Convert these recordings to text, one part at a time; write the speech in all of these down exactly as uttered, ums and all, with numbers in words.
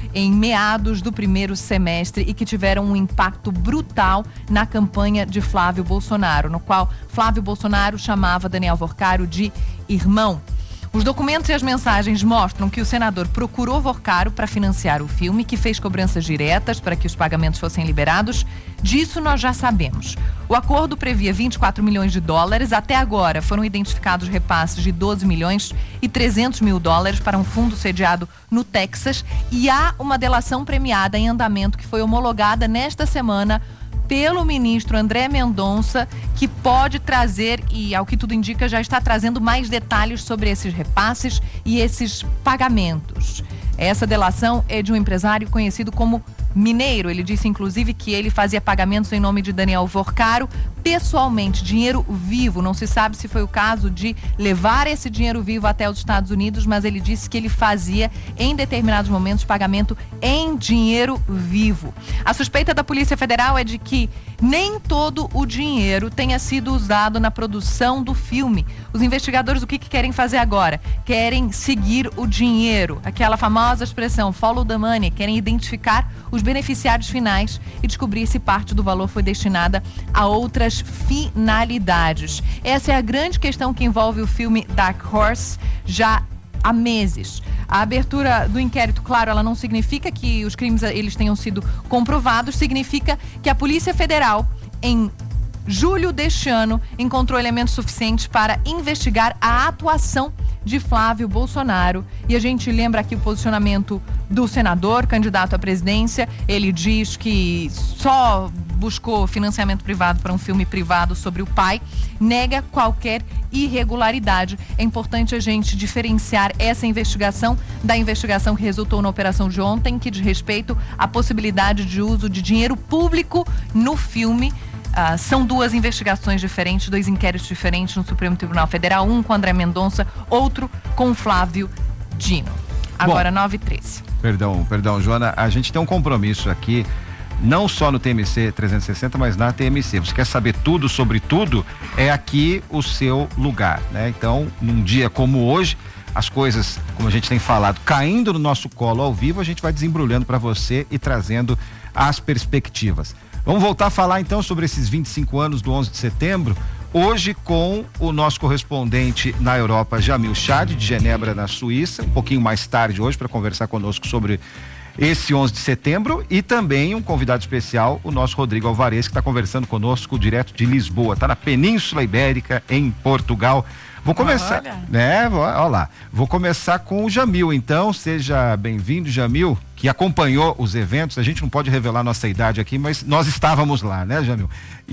em meados do primeiro semestre e que tiveram um impacto brutal na campanha de Flávio Bolsonaro, no qual Flávio Bolsonaro chamava Daniel Vorcaro de irmão. Os documentos e as mensagens mostram que o senador procurou Vorcaro para financiar o filme, que fez cobranças diretas para que os pagamentos fossem liberados. Disso nós já sabemos. O acordo previa vinte e quatro milhões de dólares. Até agora foram identificados repasses de doze milhões e trezentos mil dólares para um fundo sediado no Texas. E há uma delação premiada em andamento que foi homologada nesta semana pelo ministro André Mendonça, que pode trazer, e ao que tudo indica, já está trazendo mais detalhes sobre esses repasses e esses pagamentos. Essa delação é de um empresário conhecido como Mineiro. Ele disse, inclusive, que ele fazia pagamentos em nome de Daniel Vorcaro, pessoalmente, dinheiro vivo. Não se sabe se foi o caso de levar esse dinheiro vivo até os Estados Unidos, mas ele disse que ele fazia, em determinados momentos, pagamento em dinheiro vivo. A suspeita da Polícia Federal é de que nem todo o dinheiro tenha sido usado na produção do filme. Os investigadores, o que, que querem fazer agora? Querem seguir o dinheiro, aquela famosa expressão follow the money, querem identificar os beneficiários finais e descobrir se parte do valor foi destinada a outras finalidades. Essa é a grande questão que envolve o filme Dark Horse já há meses. A abertura do inquérito, claro, ela não significa que os crimes eles tenham sido comprovados, significa que a Polícia Federal, em julho deste ano, encontrou elementos suficientes para investigar a atuação de Flávio Bolsonaro. E a gente lembra aqui o posicionamento do senador, candidato à presidência. Ele diz que só buscou financiamento privado para um filme privado sobre o pai, nega qualquer irregularidade. É importante a gente diferenciar essa investigação da investigação que resultou na operação de ontem, que diz respeito à possibilidade de uso de dinheiro público no filme. Uh, são duas investigações diferentes, dois inquéritos diferentes no Supremo Tribunal Federal, um com André Mendonça, outro com Flávio Dino. Agora, nove e treze. Perdão, perdão, Joana, a gente tem um compromisso aqui, não só no T M C trezentos e sessenta, mas na T M C. Você quer saber tudo sobre tudo? É aqui o seu lugar, né? Então, num dia como hoje, as coisas, como a gente tem falado, caindo no nosso colo ao vivo, a gente vai desembrulhando para você e trazendo as perspectivas. Vamos voltar a falar então sobre esses vinte e cinco anos do onze de setembro, hoje com o nosso correspondente na Europa, Jamil Chad, de Genebra, na Suíça, um pouquinho mais tarde hoje para conversar conosco sobre esse onze de setembro, e também um convidado especial, o nosso Rodrigo Alvarez, que está conversando conosco direto de Lisboa, está na Península Ibérica, em Portugal. Vou começar, olha. né? Olha lá. Vou começar com o Jamil, então. Seja bem-vindo, Jamil, que acompanhou os eventos. A gente não pode revelar nossa idade aqui, mas nós estávamos lá, né, Jamil?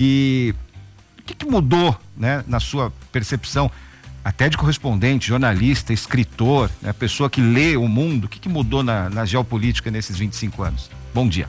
E o que, que mudou, né, na sua percepção, até de correspondente, jornalista, escritor, né, pessoa que lê o mundo? O que, que mudou na, na geopolítica nesses vinte e cinco anos? Bom dia.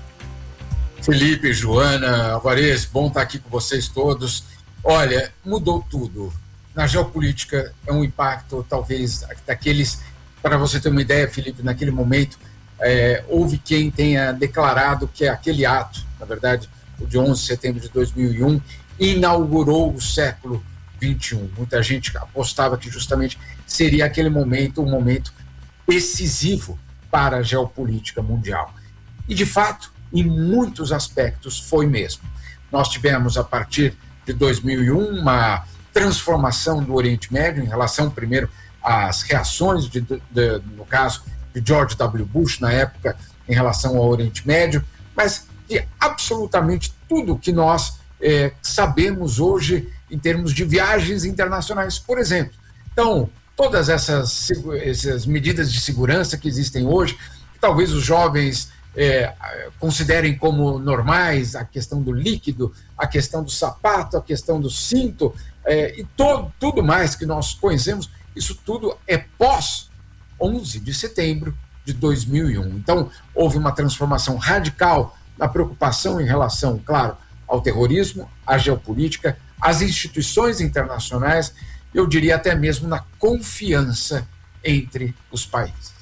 Felipe, Joana, Alvarez, bom estar aqui com vocês todos. Olha, mudou tudo. Na geopolítica é um impacto, talvez, daqueles, para você ter uma ideia, Felipe, naquele momento, é, houve quem tenha declarado que aquele ato, na verdade, o de onze de setembro de dois mil e um, inaugurou o século vinte e um. Muita gente apostava que justamente seria aquele momento, um momento decisivo para a geopolítica mundial. E, de fato, em muitos aspectos, foi mesmo. Nós tivemos, a partir de dois mil e um, uma transformação do Oriente Médio em relação, primeiro, às reações, de, de, de, no caso de George W. Bush, na época, em relação ao Oriente Médio, mas de absolutamente tudo que nós eh, sabemos hoje em termos de viagens internacionais, por exemplo. Então, todas essas, essas medidas de segurança que existem hoje, que talvez os jovens É, considerem como normais, a questão do líquido, a questão do sapato, a questão do cinto, é, e to, tudo mais que nós conhecemos, isso tudo é pós onze de setembro de dois mil e um. Então, houve uma transformação radical na preocupação em relação, claro, ao terrorismo, à geopolítica, às instituições internacionais, eu diria até mesmo na confiança entre os países.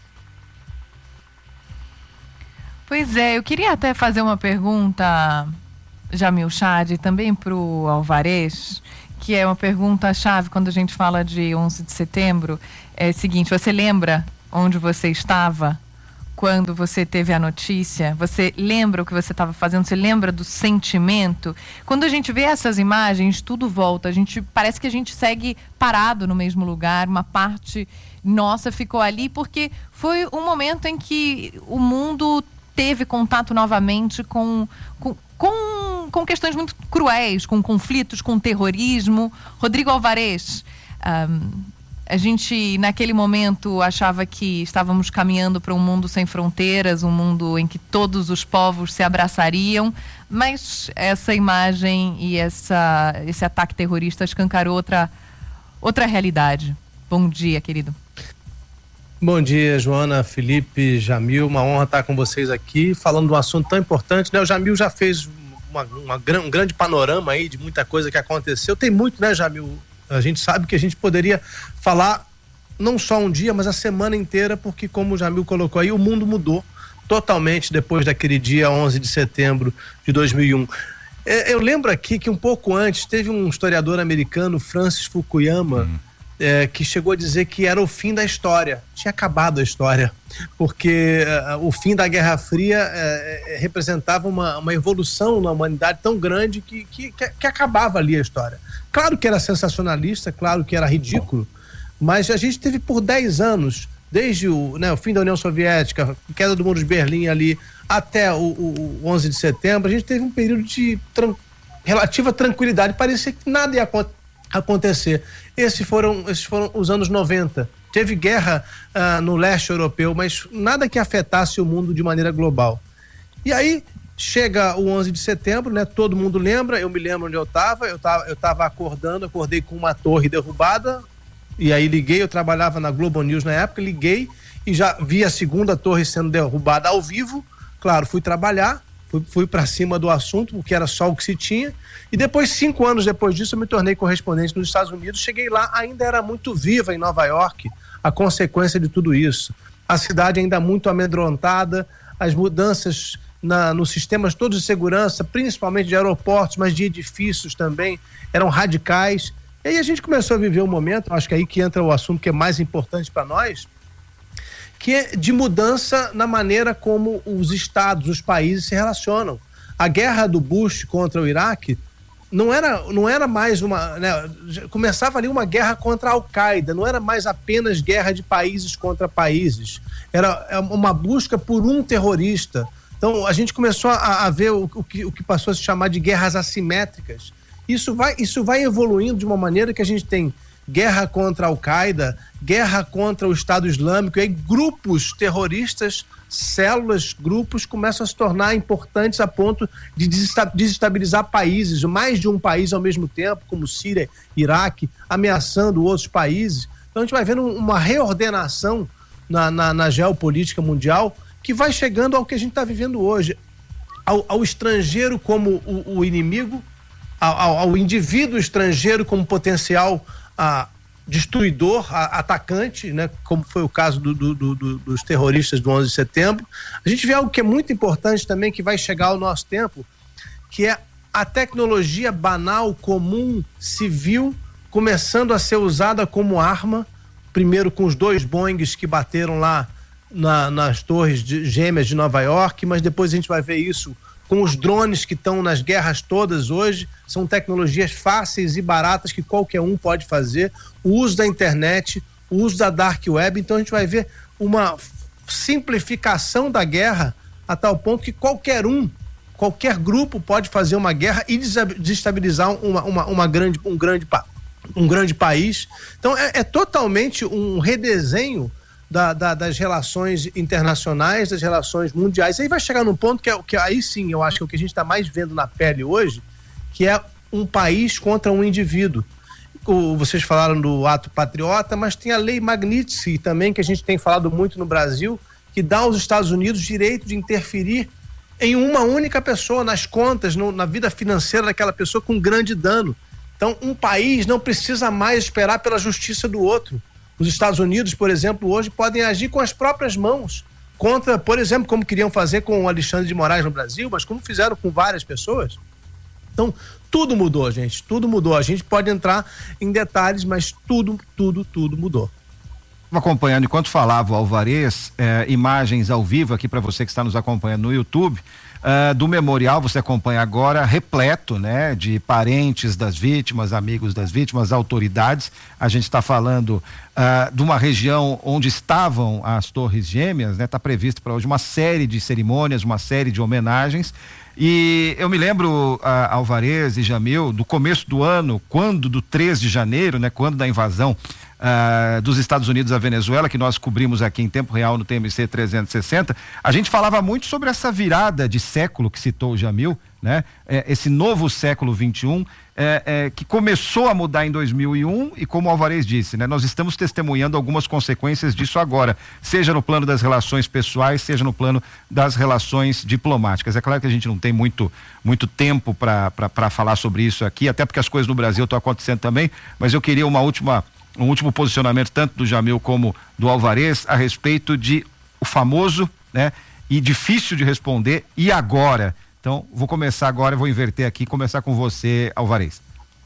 Pois é, eu queria até fazer uma pergunta, Jamil Chad, também para o Alvarez, que é uma pergunta-chave quando a gente fala de onze de setembro. É o seguinte: você lembra onde você estava quando você teve a notícia? Você lembra o que você estava fazendo? Você lembra do sentimento? Quando a gente vê essas imagens, tudo volta. A gente parece que a gente segue parado no mesmo lugar. Uma parte nossa ficou ali porque foi um momento em que o mundo teve contato novamente com, com, com, com questões muito cruéis, com conflitos, com terrorismo. Rodrigo Alvarez, um, a gente, naquele momento, achava que estávamos caminhando para um mundo sem fronteiras, um mundo em que todos os povos se abraçariam, mas essa imagem e essa, esse ataque terrorista escancarou outra, outra realidade. Bom dia, querido. Bom dia, Joana, Felipe, Jamil, uma honra estar com vocês aqui, falando de um assunto tão importante, né? O Jamil já fez uma, uma, um grande panorama aí de muita coisa que aconteceu. Tem muito, né, Jamil? A gente sabe que a gente poderia falar não só um dia, mas a semana inteira, porque, como o Jamil colocou aí, o mundo mudou totalmente depois daquele dia onze de setembro de dois mil e um. É, eu lembro aqui que um pouco antes teve um historiador americano, Francis Fukuyama, hum. é, que chegou a dizer que era o fim da história. Tinha acabado a história, porque uh, o fim da Guerra Fria uh, representava uma, uma evolução na humanidade tão grande que, que, que acabava ali a história. Claro que era sensacionalista, claro que era ridículo, mas a gente teve por dez anos, desde o, né, o fim da União Soviética, a queda do Muro de Berlim ali, até o, o, o onze de setembro, a gente teve um período de tran- relativa tranquilidade, parecia que nada ia ac- acontecer. Esses foram, esses foram os anos noventa. Teve guerra uh, no leste europeu, mas nada que afetasse o mundo de maneira global. E aí chega o onze de setembro, né? Todo mundo lembra, eu me lembro onde eu estava, eu estava eu tava acordando, acordei com uma torre derrubada, e aí liguei, eu trabalhava na Globo News na época, liguei e já vi a segunda torre sendo derrubada ao vivo. Claro, fui trabalhar, fui, fui para cima do assunto, porque era só o que se tinha, e depois, cinco anos depois disso, eu me tornei correspondente nos Estados Unidos. Cheguei lá, ainda era muito viva em Nova York a consequência de tudo isso. A cidade ainda muito amedrontada, as mudanças Na, nos sistemas todos de segurança, principalmente de aeroportos, mas de edifícios também, eram radicais. E aí a gente começou a viver um momento, acho que é aí que entra o assunto que é mais importante para nós, que é de mudança na maneira como os estados, os países se relacionam. A guerra do Bush contra o Iraque não era, não era mais uma... Né, começava ali uma guerra contra a Al-Qaeda, não era mais apenas guerra de países contra países, era uma busca por um terrorista. Então, a gente começou a, a ver o, o, que, o que passou a se chamar de guerras assimétricas. Isso vai, isso vai evoluindo de uma maneira que a gente tem guerra contra a Al-Qaeda, guerra contra o Estado Islâmico, e aí grupos terroristas, células, grupos começam a se tornar importantes a ponto de desestabilizar países, mais de um país ao mesmo tempo, como Síria, Iraque, ameaçando outros países. Então, a gente vai vendo uma reordenação na, na, na geopolítica mundial, que vai chegando ao que a gente está vivendo hoje, ao, ao estrangeiro como o, o inimigo, ao, ao indivíduo estrangeiro como potencial a, destruidor, a, atacante, né, como foi o caso do, do, do, dos terroristas do onze de setembro. A gente vê algo que é muito importante também, que vai chegar ao nosso tempo, que é a tecnologia banal, comum, civil, começando a ser usada como arma, primeiro com os dois Boeings que bateram lá Na, nas torres de, gêmeas de Nova York, mas depois a gente vai ver isso com os drones que estão nas guerras todas hoje. São tecnologias fáceis e baratas que qualquer um pode fazer, o uso da internet, o uso da dark web. Então a gente vai ver uma simplificação da guerra a tal ponto que qualquer um, qualquer grupo pode fazer uma guerra e desestabilizar uma, uma, uma grande, um, grande, um grande país. Então é, é totalmente um redesenho Da, da, das relações internacionais, das relações mundiais. Aí vai chegar num ponto que, é, que aí sim, eu acho que é o que a gente está mais vendo na pele hoje, que é um país contra um indivíduo. O, vocês falaram do ato patriota, mas tem a lei Magnitsky também, que a gente tem falado muito no Brasil, que dá aos Estados Unidos direito de interferir em uma única pessoa, nas contas, no, na vida financeira daquela pessoa, com grande dano. Então, um país não precisa mais esperar pela justiça do outro. Os Estados Unidos, por exemplo, hoje podem agir com as próprias mãos contra, por exemplo, como queriam fazer com o Alexandre de Moraes no Brasil, mas como fizeram com várias pessoas. Então, tudo mudou, gente, tudo mudou. A gente pode entrar em detalhes, mas tudo, tudo, tudo mudou. acompanhando, enquanto falava o Alvarez, eh, imagens ao vivo aqui para você que está nos acompanhando no YouTube, Uh, do memorial. Você acompanha agora, repleto, né, de parentes das vítimas, amigos das vítimas, autoridades. A gente está falando uh, de uma região onde estavam as Torres Gêmeas, né? Está previsto para hoje uma série de cerimônias, uma série de homenagens. E eu me lembro, uh, Alvarez e Jamil, do começo do ano, quando do três de janeiro, né, quando da invasão Uh, dos Estados Unidos à Venezuela, que nós cobrimos aqui em tempo real no T M C trezentos e sessenta, a gente falava muito sobre essa virada de século que citou o Jamil, né? É, esse novo século vinte e um, é, é, que começou a mudar em dois mil e um e, como o Alvarez disse, né? Nós estamos testemunhando algumas consequências disso agora, seja no plano das relações pessoais, seja no plano das relações diplomáticas. É claro que a gente não tem muito, muito tempo para falar sobre isso aqui, até porque as coisas no Brasil estão acontecendo também, mas eu queria uma última um último posicionamento tanto do Jamil como do Alvarez a respeito de o famoso, né, e difícil de responder, e agora? Então, vou começar agora, vou inverter aqui, começar com você, Alvarez.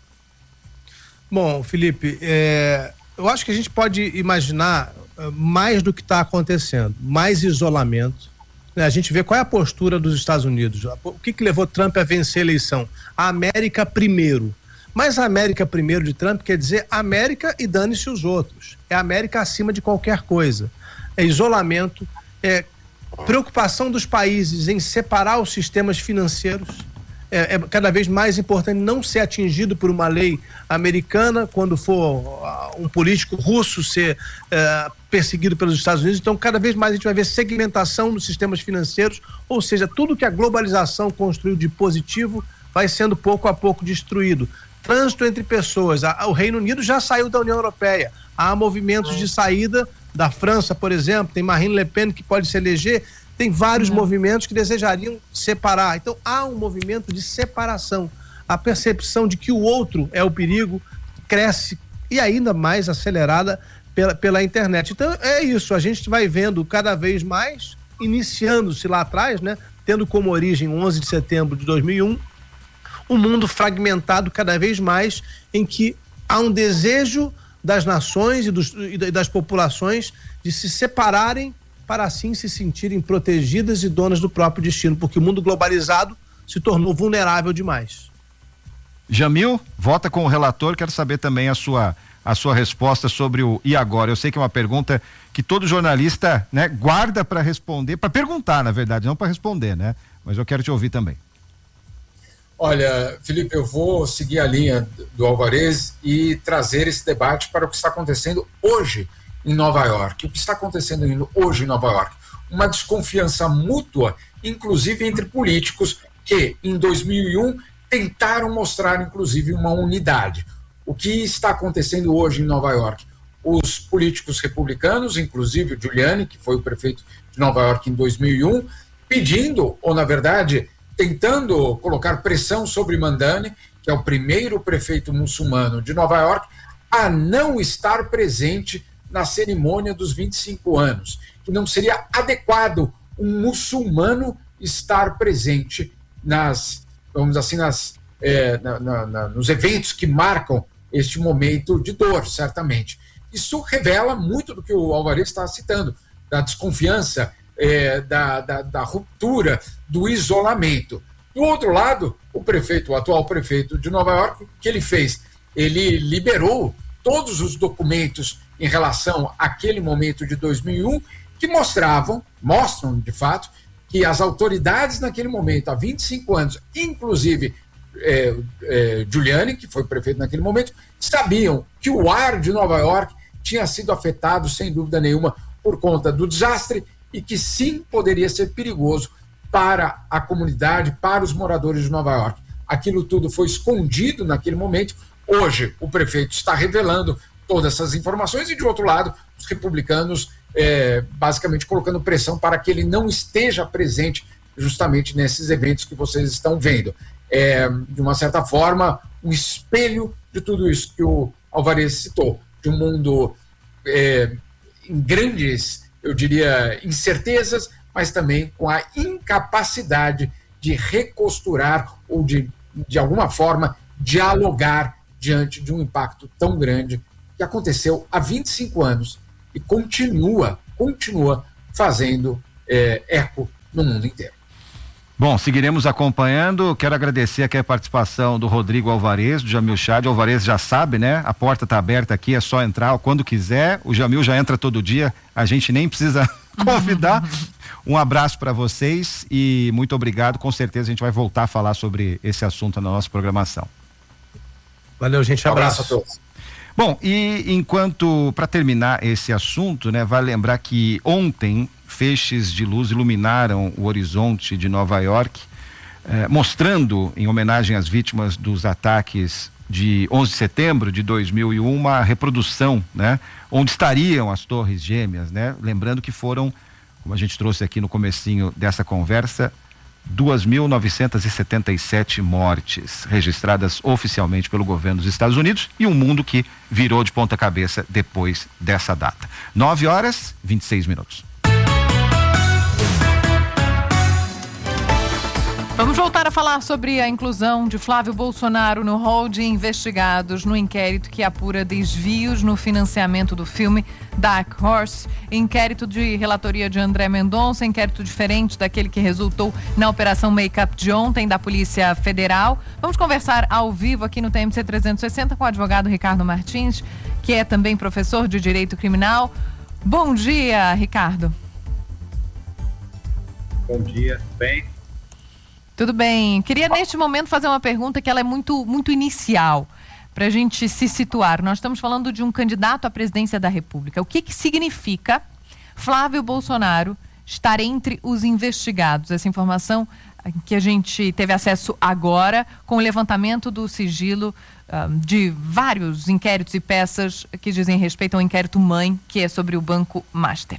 Bom, Felipe, é, eu acho que a gente pode imaginar uh, mais do que está acontecendo, mais isolamento, né? A gente vê qual é a postura dos Estados Unidos, o que que levou Trump a vencer a eleição? A América primeiro. Mas a América primeiro de Trump quer dizer América e dane-se os outros. É América acima de qualquer coisa. É isolamento, é preocupação dos países em separar os sistemas financeiros. É, é cada vez mais importante não ser atingido por uma lei americana quando for uh, um político russo ser uh, perseguido pelos Estados Unidos. Então, cada vez mais a gente vai ver segmentação dos sistemas financeiros, ou seja, tudo que a globalização construiu de positivo vai sendo pouco a pouco destruído. Trânsito entre pessoas, o Reino Unido já saiu da União Europeia, há movimentos de saída da França, por exemplo, tem Marine Le Pen que pode se eleger, tem vários uhum. movimentos que desejariam separar, então há um movimento de separação, a percepção de que o outro é o perigo cresce e ainda mais acelerada pela, pela internet. Então é isso, a gente vai vendo cada vez mais, iniciando-se lá atrás, né, tendo como origem onze de setembro de dois mil e um, um mundo fragmentado cada vez mais, em que há um desejo das nações e, dos, e das populações de se separarem para assim se sentirem protegidas e donas do próprio destino, porque o mundo globalizado se tornou vulnerável demais. Jamil, vota com o relator, quero saber também a sua, a sua resposta sobre o e agora. Eu sei que é uma pergunta que todo jornalista, né, guarda para responder, para perguntar, na verdade, não para responder, né? Mas eu quero te ouvir também. Olha, Felipe, eu vou seguir a linha do Alvarez e trazer esse debate para o que está acontecendo hoje em Nova York. O que está acontecendo hoje em Nova York? Uma desconfiança mútua, inclusive entre políticos que, em dois mil e um, tentaram mostrar, inclusive, uma unidade. O que está acontecendo hoje em Nova York? Os políticos republicanos, inclusive o Giuliani, que foi o prefeito de Nova York em dois mil e um, pedindo, ou na verdade, tentando colocar pressão sobre Mamdani, que é o primeiro prefeito muçulmano de Nova York, a não estar presente na cerimônia dos vinte e cinco anos, que não seria adequado um muçulmano estar presente nas, vamos assim, nas, é, na, na, na, nos eventos que marcam este momento de dor, certamente. Isso revela muito do que o Alvarez está citando, da desconfiança, é, da, da, da ruptura, do isolamento. Do outro lado, o prefeito, o atual prefeito de Nova York, o que ele fez? Ele liberou todos os documentos em relação àquele momento de dois mil e um que mostravam, mostram de fato, que as autoridades naquele momento, há vinte e cinco anos, inclusive é, é, Giuliani, que foi prefeito naquele momento, sabiam que o ar de Nova York tinha sido afetado, sem dúvida nenhuma, por conta do desastre e que sim poderia ser perigoso para a comunidade, para os moradores de Nova York. Aquilo tudo foi escondido naquele momento. Hoje, o prefeito está revelando todas essas informações e, de outro lado, os republicanos é, basicamente colocando pressão para que ele não esteja presente justamente nesses eventos que vocês estão vendo. É, de uma certa forma, um espelho de tudo isso que o Alvarez citou, de um mundo é, em grandes, eu diria, incertezas, mas também com a incapacidade de recosturar ou de, de alguma forma, dialogar diante de um impacto tão grande que aconteceu há vinte e cinco anos e continua, continua fazendo é, eco no mundo inteiro. Bom, seguiremos acompanhando. Quero agradecer aqui a participação do Rodrigo Alvarez, do Jamil Chad. O Alvarez já sabe, né? A porta está aberta aqui, é só entrar quando quiser. O Jamil já entra todo dia, a gente nem precisa convidar. Um abraço para vocês e muito obrigado. Com certeza a gente vai voltar a falar sobre esse assunto na nossa programação. Valeu, gente. Abraço, abraço a todos. Bom, e enquanto, para terminar esse assunto, né, vale lembrar que ontem feixes de luz iluminaram o horizonte de Nova York, eh, mostrando, em homenagem às vítimas dos ataques de onze de setembro de dois mil e um, uma reprodução, né, onde estariam as Torres Gêmeas, né, lembrando que foram, como a gente trouxe aqui no comecinho dessa conversa, duas mil novecentas e setenta e sete mortes registradas oficialmente pelo governo dos Estados Unidos e um mundo que virou de ponta cabeça depois dessa data. nove horas e vinte e seis minutos. Vamos voltar a falar sobre a inclusão de Flávio Bolsonaro no rol de investigados no inquérito que apura desvios no financiamento do filme Dark Horse, inquérito de relatoria de André Mendonça, inquérito diferente daquele que resultou na Operação Make-up de ontem da Polícia Federal. Vamos conversar ao vivo aqui no T M C trezentos e sessenta com o advogado Ricardo Martins, que é também professor de Direito Criminal. Bom dia, Ricardo. Bom dia, tudo bem? Tudo bem. Queria neste momento fazer uma pergunta que ela é muito, muito inicial, para a gente se situar. Nós estamos falando de um candidato à presidência da República. O que que significa Flávio Bolsonaro estar entre os investigados? Essa informação que a gente teve acesso agora com o levantamento do sigilo um, de vários inquéritos e peças que dizem respeito ao inquérito mãe, que é sobre o Banco Master.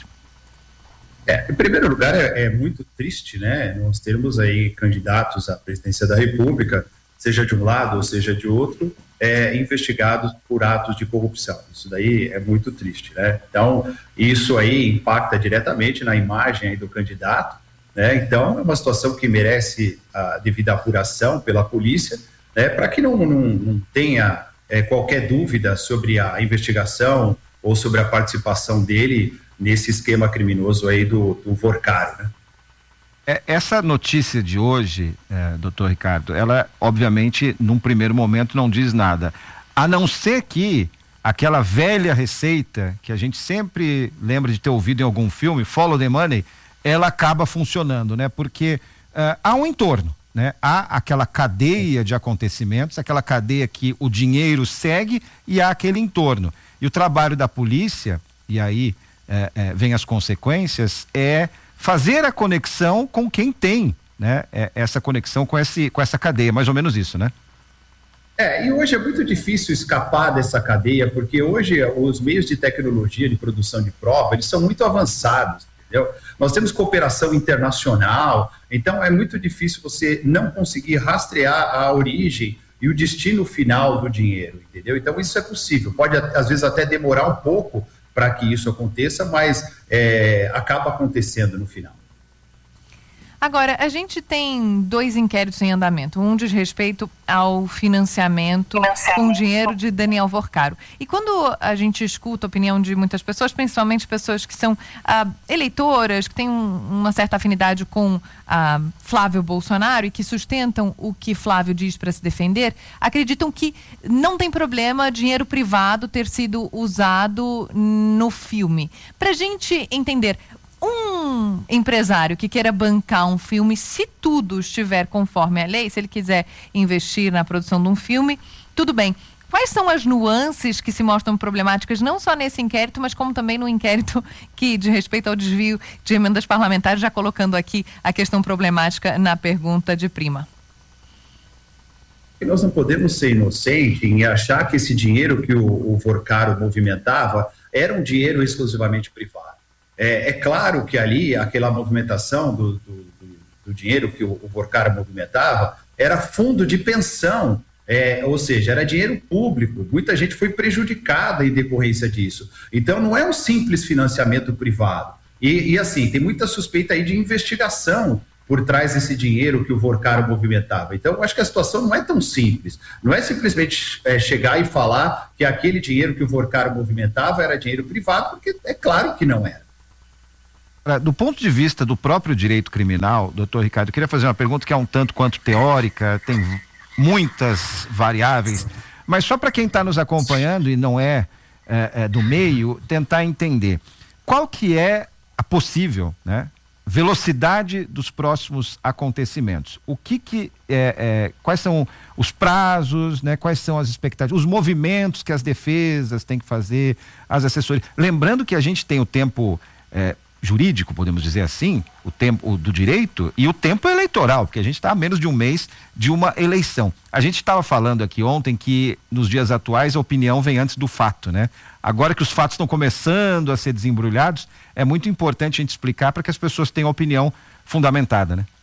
É, em primeiro lugar, é, é muito triste, né, nós termos aí candidatos à presidência da República, seja de um lado ou seja de outro, é, investigados por atos de corrupção. Isso daí é muito triste, né? Então, isso aí impacta diretamente na imagem aí do candidato, né? Então, é uma situação que merece a devida apuração pela polícia, né, para que não, não, não tenha é, qualquer dúvida sobre a investigação ou sobre a participação dele nesse esquema criminoso aí do, do Vorcaro, né? É, essa notícia de hoje, é, doutor Ricardo, ela obviamente num primeiro momento não diz nada, a não ser que aquela velha receita que a gente sempre lembra de ter ouvido em algum filme, follow the money, ela acaba funcionando, né? Porque uh, há um entorno, né? Há aquela cadeia de acontecimentos, aquela cadeia que o dinheiro segue e há aquele entorno. E o trabalho da polícia, e aí É, é, vem as consequências, é fazer a conexão com quem tem, né? É, essa conexão com, esse, com essa cadeia, mais ou menos isso, né? É, e hoje é muito difícil escapar dessa cadeia, porque hoje os meios de tecnologia de produção de prova, eles são muito avançados, entendeu? Nós temos cooperação internacional, então é muito difícil você não conseguir rastrear a origem e o destino final do dinheiro, entendeu? Então isso é possível, pode às vezes até demorar um pouco para que isso aconteça, mas é, acaba acontecendo no final. Agora, a gente tem dois inquéritos em andamento. Um diz respeito ao financiamento, financiamento. com o dinheiro de Daniel Vorcaro. E quando a gente escuta a opinião de muitas pessoas, principalmente pessoas que são ah, eleitoras, que têm um, uma certa afinidade com ah, Flávio Bolsonaro e que sustentam o que Flávio diz para se defender, acreditam que não tem problema dinheiro privado ter sido usado no filme. Para a gente entender, um empresário que queira bancar um filme, se tudo estiver conforme a lei, se ele quiser investir na produção de um filme, tudo bem. Quais são as nuances que se mostram problemáticas, não só nesse inquérito, mas como também no inquérito que diz respeito ao desvio de emendas parlamentares, já colocando aqui a questão problemática na pergunta de prima? E nós não podemos ser inocentes em achar que esse dinheiro que o, o Vorcaro movimentava era um dinheiro exclusivamente privado. É, é claro que ali, aquela movimentação do, do, do, do dinheiro que o, o Vorcaro movimentava era fundo de pensão, é, ou seja, era dinheiro público. Muita gente foi prejudicada em decorrência disso. Então, não é um simples financiamento privado. E, e assim, tem muita suspeita aí de investigação por trás desse dinheiro que o Vorcaro movimentava. Então, eu acho que a situação não é tão simples. Não é simplesmente é, chegar e falar que aquele dinheiro que o Vorcaro movimentava era dinheiro privado, porque é claro que não era. Do ponto de vista do próprio direito criminal, doutor Ricardo, eu queria fazer uma pergunta que é um tanto quanto teórica, tem muitas variáveis, mas só para quem está nos acompanhando e não é, é, é do meio, tentar entender qual que é a possível, né, velocidade dos próximos acontecimentos. O que que é, é, quais são os prazos, né? Quais são as expectativas, os movimentos que as defesas têm que fazer, as assessorias. Lembrando que a gente tem o tempo é, jurídico, podemos dizer assim, o tempo do direito e o tempo eleitoral, porque a gente está a menos de um mês de uma eleição. A gente estava falando aqui ontem que nos dias atuais a opinião vem antes do fato, né? Agora que os fatos estão começando a ser desembrulhados, é muito importante a gente explicar para que as pessoas tenham opinião fundamentada, né?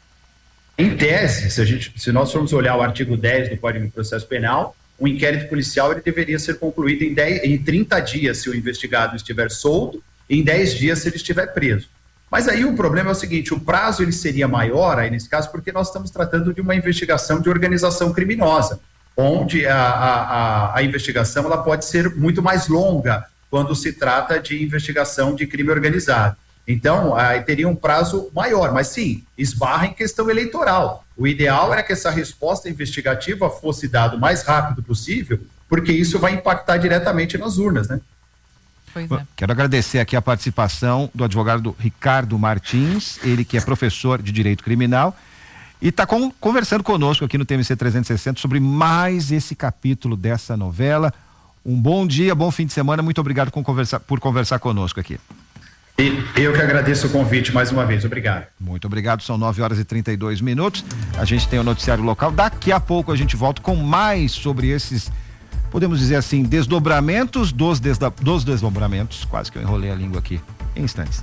Em tese, se, a gente, se nós formos olhar o artigo dez do Código de Processo Penal, o inquérito policial ele deveria ser concluído em, dez, em trinta dias se o investigado estiver solto, e em dez dias se ele estiver preso. Mas aí o problema é o seguinte, o prazo ele seria maior aí nesse caso porque nós estamos tratando de uma investigação de organização criminosa, onde a, a, a investigação ela pode ser muito mais longa quando se trata de investigação de crime organizado. Então, aí teria um prazo maior, mas sim, esbarra em questão eleitoral. O ideal era que essa resposta investigativa fosse dada o mais rápido possível, porque isso vai impactar diretamente nas urnas, né? Pois é. Quero agradecer aqui a participação do advogado Ricardo Martins, ele que é professor de Direito Criminal e está com, conversando conosco aqui no T M C trezentos e sessenta sobre mais esse capítulo dessa novela. Um bom dia, bom fim de semana, muito obrigado por conversar, por conversar conosco aqui. E eu que agradeço o convite mais uma vez, obrigado. Muito obrigado, são nove horas e trinta e dois minutos, a gente tem o noticiário local, daqui a pouco a gente volta com mais sobre esses, podemos dizer assim, desdobramentos dos, desda, dos desdobramentos, quase que eu enrolei a língua aqui, em instantes.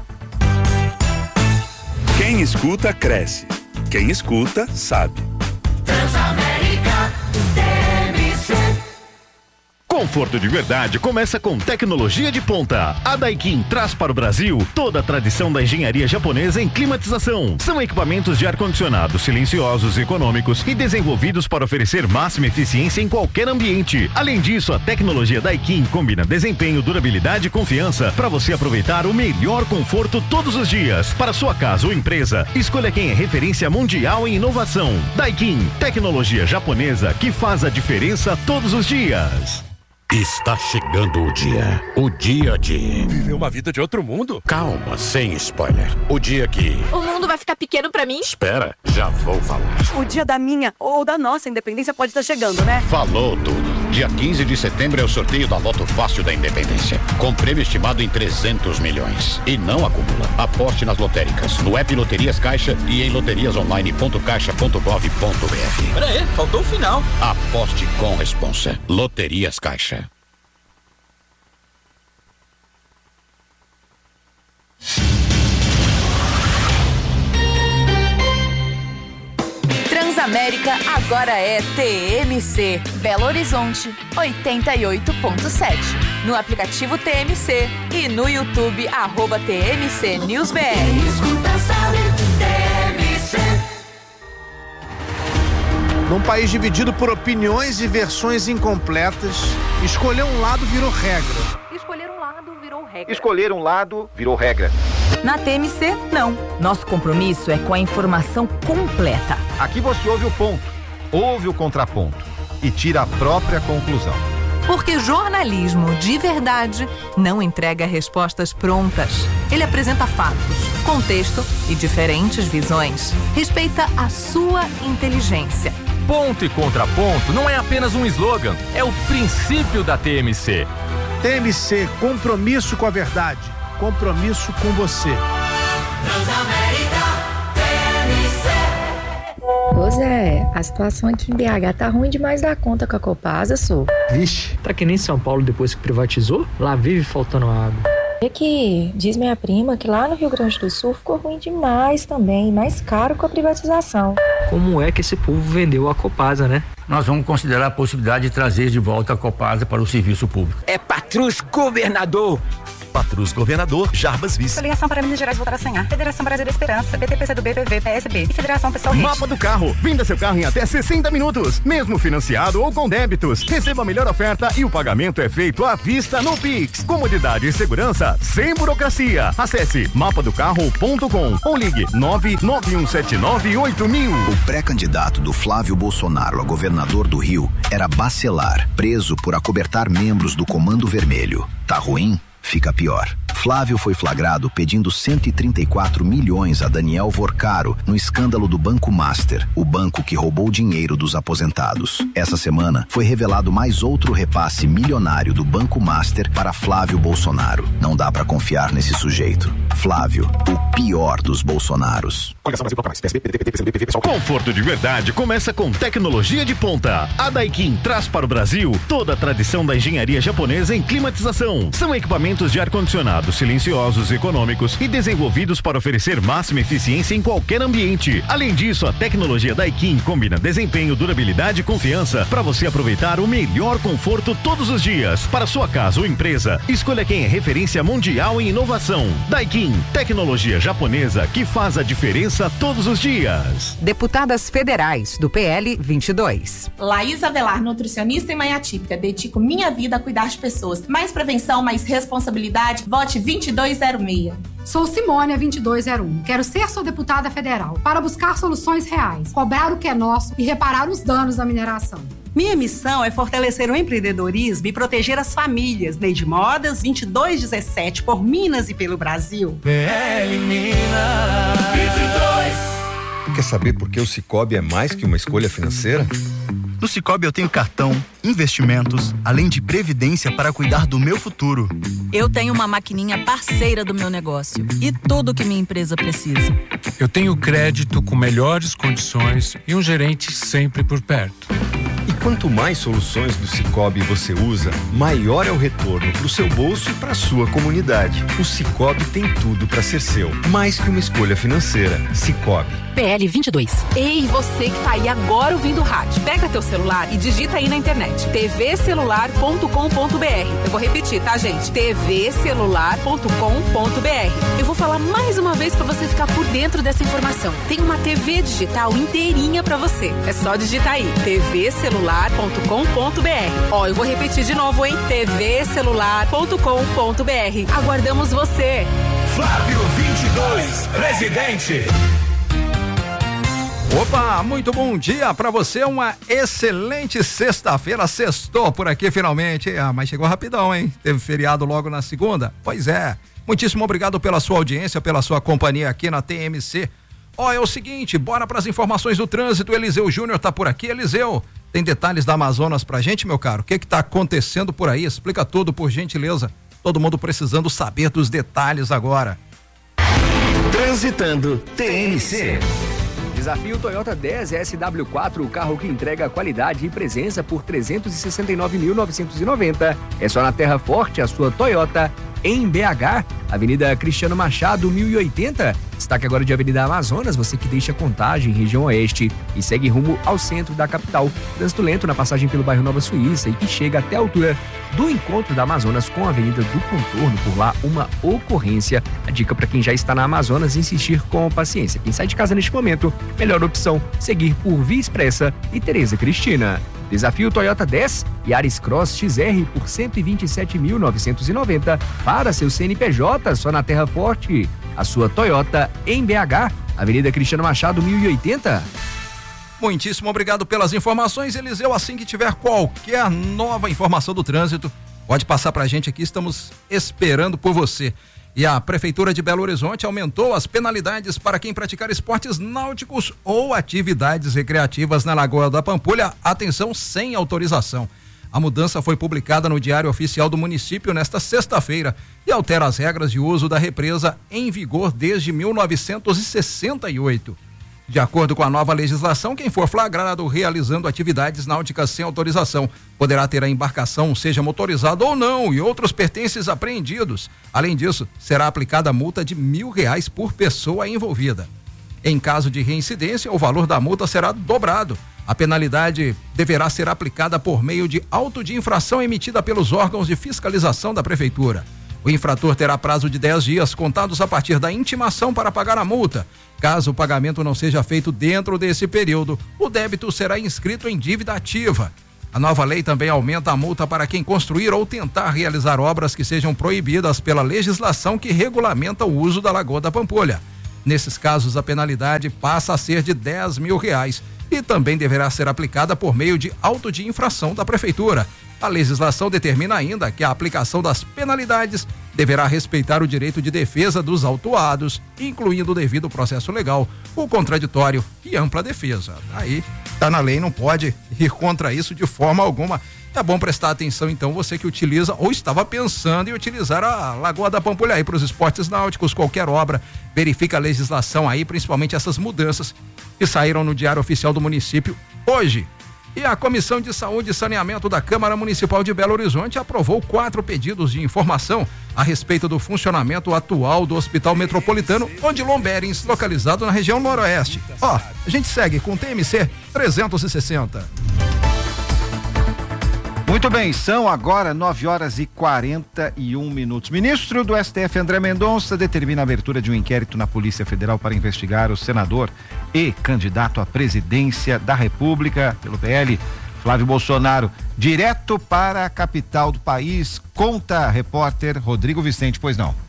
Quem escuta, cresce. Quem escuta, sabe. Transamérica, T M C. Conforto de verdade começa com tecnologia de ponta. A Daikin traz para o Brasil toda a tradição da engenharia japonesa em climatização. São equipamentos de ar-condicionado silenciosos e econômicos e desenvolvidos para oferecer máxima eficiência em qualquer ambiente. Além disso, a tecnologia Daikin combina desempenho, durabilidade e confiança para você aproveitar o melhor conforto todos os dias. Para sua casa ou empresa, escolha quem é referência mundial em inovação. Daikin, tecnologia japonesa que faz a diferença todos os dias. Está chegando o dia. O dia de... viver uma vida de outro mundo? Calma, sem spoiler. O dia que... o mundo vai ficar pequeno pra mim? Espera, já vou falar. O dia da minha ou da nossa independência pode estar chegando, né? Falou tudo. Dia quinze de setembro é o sorteio da Loto Fácil da Independência. Com prêmio estimado em trezentos milhões. E não acumula. Aposte nas lotéricas, no app Loterias Caixa e em loterias online ponto caixa ponto gov ponto br. Pera aí, faltou o final. Aposte com responsa. Loterias Caixa. Transamérica agora é T M C, Belo Horizonte, oitenta e oito ponto sete. No aplicativo T M C e no YouTube, arroba T M C News B R. Quem escuta sabe, T M C. Num país dividido por opiniões e versões incompletas, escolher um lado virou regra. Escolher um lado virou regra. Escolher um lado virou regra. Na T M C, não. Nosso compromisso é com a informação completa. Aqui você ouve o ponto, ouve o contraponto e tira a própria conclusão. Porque jornalismo de verdade não entrega respostas prontas. Ele apresenta fatos, contexto e diferentes visões. Respeita a sua inteligência. Ponto e contraponto não é apenas um slogan, é o princípio da T M C. T M C, compromisso com a verdade, compromisso com você. Transamérica, T M C. Ô Zé, a situação aqui em B H tá ruim demais da conta com a Copasa, sou. Vixe, tá que nem São Paulo depois que privatizou? Lá vive faltando água. É que diz minha prima que lá no Rio Grande do Sul ficou ruim demais também, mais caro com a privatização. Como é que esse povo vendeu a Copasa, né? Nós vamos considerar a possibilidade de trazer de volta a Copasa para o serviço público. É patrus governador. Patrus Governador, Jarbas Vice. Federação para Minas Gerais voltar a sonhar. Federação Brasil da Esperança. B T P C do B, P V, P S B. E Federação Pessoal Rede. Mapa do Carro. Venda seu carro em até sessenta minutos. Mesmo financiado ou com débitos. Receba a melhor oferta e o pagamento é feito à vista no Pix. Comodidade e segurança sem burocracia. Acesse mapa do carro ponto com ou ligue nove nove um sete nove oito mil. O pré-candidato do Flávio Bolsonaro a governador do Rio era Bacelar, preso por acobertar membros do Comando Vermelho. Tá ruim? Fica pior. Flávio foi flagrado pedindo cento e trinta e quatro milhões a Daniel Vorcaro no escândalo do Banco Master, o banco que roubou dinheiro dos aposentados. Essa semana foi revelado mais outro repasse milionário do Banco Master para Flávio Bolsonaro. Não dá pra confiar nesse sujeito. Flávio, o pior dos Bolsonaros. Conforto de verdade começa com tecnologia de ponta. A Daikin traz para o Brasil toda a tradição da engenharia japonesa em climatização. São equipamentos de ar-condicionado silenciosos, econômicos e desenvolvidos para oferecer máxima eficiência em qualquer ambiente. Além disso, a tecnologia Daikin combina desempenho, durabilidade e confiança para você aproveitar o melhor conforto todos os dias. Para sua casa ou empresa, escolha quem é referência mundial em inovação. Daikin, tecnologia japonesa que faz a diferença todos os dias. Deputadas federais do P L vinte e dois. Laís Avelar, nutricionista e mãe atípica. Dedico minha vida a cuidar de pessoas. Mais prevenção, mais responsabilidade. Vote vinte e dois zero seis. Sou Simônia vinte e dois zero um. Quero ser sua deputada federal para buscar soluções reais, cobrar o que é nosso e reparar os danos da mineração. Minha missão é fortalecer o empreendedorismo e proteger as famílias. Neide Modas, vinte e dois dezessete, por Minas e pelo Brasil. P L Minas vinte e dois. Quer saber por que o Sicoob é mais que uma escolha financeira? No Sicoob eu tenho cartão, investimentos, além de previdência para cuidar do meu futuro. Eu tenho uma maquininha parceira do meu negócio e tudo que minha empresa precisa. Eu tenho crédito com melhores condições e um gerente sempre por perto. E quanto mais soluções do Sicoob você usa, maior é o retorno para o seu bolso e para a sua comunidade. O Sicoob tem tudo para ser seu, mais que uma escolha financeira. Sicoob. P L vinte e dois. Ei, você que tá aí agora ouvindo o rádio, pega teu celular e digita aí na internet t v celular ponto com ponto b r. Eu vou repetir, tá, gente? t v celular ponto com ponto b r. Eu vou falar mais uma vez para você ficar por dentro dessa informação. Tem uma T V digital inteirinha para você. É só digitar aí t v celular ponto com ponto b r. Ó, eu vou repetir de novo, hein? t v celular ponto com ponto b r. Aguardamos você. Flávio vinte e dois, presidente. Opa, muito bom dia pra você, uma excelente sexta-feira, sextou por aqui finalmente, ah, mas chegou rapidão, hein? Teve feriado logo na segunda? Pois é, muitíssimo obrigado pela sua audiência, pela sua companhia aqui na T M C. Ó, é o seguinte, bora pras informações do trânsito, Eliseu Júnior tá por aqui. Eliseu, tem detalhes da Amazonas pra gente, meu caro? O que que tá acontecendo por aí? Explica tudo, por gentileza, todo mundo precisando saber dos detalhes agora. Transitando T M C. Desafio Toyota dez S W quatro, o carro que entrega qualidade e presença por trezentos e sessenta e nove mil novecentos e noventa. É só na Terra Forte, a sua Toyota, em B H, Avenida Cristiano Machado, mil e oitenta. Destaque agora de Avenida Amazonas, você que deixa Contagem, região oeste, e segue rumo ao centro da capital. Trânsito lento na passagem pelo bairro Nova Suíça e que chega até a altura do encontro da Amazonas com a Avenida do Contorno, por lá uma ocorrência. A dica para quem já está na Amazonas, insistir com paciência. Quem sai de casa neste momento, melhor opção, seguir por Via Expressa e Tereza Cristina. Desafio Toyota dez e Yaris Cross X R por cento e vinte e sete mil novecentos e noventa para seu C N P J, só na Terra Forte. A sua Toyota em B H, Avenida Cristiano Machado, mil e oitenta. Muitíssimo obrigado pelas informações, Eliseu. Assim que tiver qualquer nova informação do trânsito, pode passar pra gente aqui, estamos esperando por você. E a Prefeitura de Belo Horizonte aumentou as penalidades para quem praticar esportes náuticos ou atividades recreativas na Lagoa da Pampulha, atenção, sem autorização. A mudança foi publicada no Diário Oficial do município nesta sexta-feira e altera as regras de uso da represa em vigor desde mil novecentos e sessenta e oito. De acordo com a nova legislação, quem for flagrado realizando atividades náuticas sem autorização poderá ter a embarcação, seja motorizada ou não, e outros pertences apreendidos. Além disso, será aplicada multa de mil reais por pessoa envolvida. Em caso de reincidência, o valor da multa será dobrado. A penalidade deverá ser aplicada por meio de auto de infração emitida pelos órgãos de fiscalização da Prefeitura. O infrator terá prazo de dez dias contados a partir da intimação para pagar a multa. Caso o pagamento não seja feito dentro desse período, o débito será inscrito em dívida ativa. A nova lei também aumenta a multa para quem construir ou tentar realizar obras que sejam proibidas pela legislação que regulamenta o uso da Lagoa da Pampulha. Nesses casos, a penalidade passa a ser de dez mil reais e também deverá ser aplicada por meio de auto de infração da Prefeitura. A legislação determina ainda que a aplicação das penalidades deverá respeitar o direito de defesa dos autuados, incluindo o devido processo legal, o contraditório e ampla defesa. Aí, tá na lei, não pode ir contra isso de forma alguma. É bom prestar atenção, então, você que utiliza ou estava pensando em utilizar a Lagoa da Pampulha aí para os esportes náuticos, qualquer obra, verifica a legislação aí, principalmente essas mudanças que saíram no Diário Oficial do município hoje. E a Comissão de Saúde e Saneamento da Câmara Municipal de Belo Horizonte aprovou quatro pedidos de informação a respeito do funcionamento atual do Hospital Metropolitano Odilon Lomberens, localizado na região noroeste. Ó, a gente segue com o T M C trezentos e sessenta. Muito bem, são agora nove horas e quarenta e um minutos. Ministro do S T F, André Mendonça, determina a abertura de um inquérito na Polícia Federal para investigar o senador e candidato à presidência da República pelo P L, Flávio Bolsonaro, direto para a capital do país. Conta, repórter Rodrigo Vicente, pois não.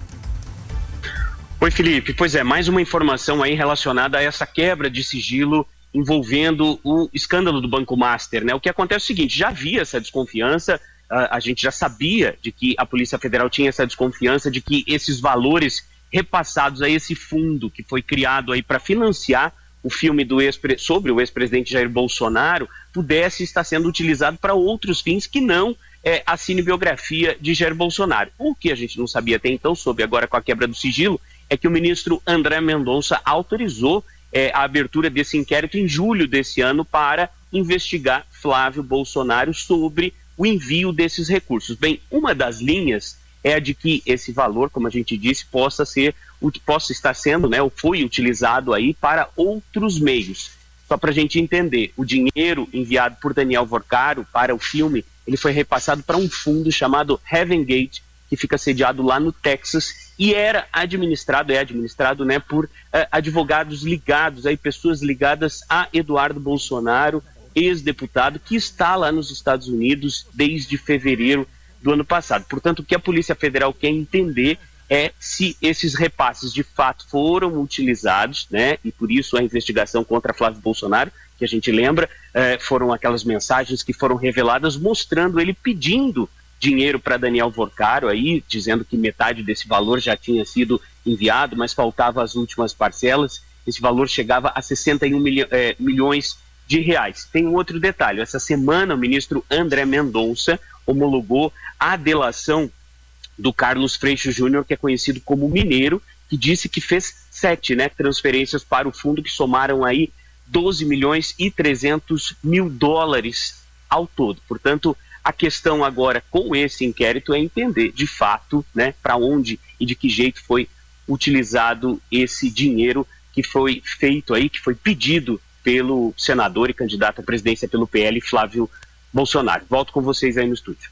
Oi, Felipe. Pois é, mais uma informação aí relacionada a essa quebra de sigilo envolvendo o escândalo do Banco Master, né? O que acontece é o seguinte, já havia essa desconfiança, a, a gente já sabia de que a Polícia Federal tinha essa desconfiança de que esses valores repassados a esse fundo que foi criado aí para financiar o filme do ex sobre o ex-presidente Jair Bolsonaro pudesse estar sendo utilizado para outros fins que não é, a cinebiografia de Jair Bolsonaro. O que a gente não sabia até então, soube agora com a quebra do sigilo, é que o ministro André Mendonça autorizou É, a abertura desse inquérito em julho desse ano para investigar Flávio Bolsonaro sobre o envio desses recursos. Bem, uma das linhas é a de que esse valor, como a gente disse, possa ser, possa estar sendo, né, ou foi utilizado aí para outros meios. Só para a gente entender, o dinheiro enviado por Daniel Vorcaro para o filme, ele foi repassado para um fundo chamado Heaven Gate, que fica sediado lá no Texas e era administrado, é administrado, né, por uh, advogados ligados, aí, pessoas ligadas a Eduardo Bolsonaro, ex-deputado, que está lá nos Estados Unidos desde fevereiro do ano passado. Portanto, o que a Polícia Federal quer entender é se esses repasses de fato foram utilizados, né, e por isso a investigação contra Flávio Bolsonaro, que a gente lembra, uh, foram aquelas mensagens que foram reveladas mostrando ele pedindo dinheiro para Daniel Vorcaro, aí, dizendo que metade desse valor já tinha sido enviado, mas faltava as últimas parcelas. Esse valor chegava a sessenta e um milho, é, milhões de reais. Tem um outro detalhe, essa semana o ministro André Mendonça homologou a delação do Carlos Freixo Júnior, que é conhecido como Mineiro, que disse que fez sete, né, transferências para o fundo que somaram aí doze milhões e trezentos mil dólares ao todo. Portanto, a questão agora com esse inquérito é entender de fato, né, para onde e de que jeito foi utilizado esse dinheiro que foi feito aí, que foi pedido pelo senador e candidato à presidência pelo P L, Flávio Bolsonaro. Volto com vocês aí no estúdio.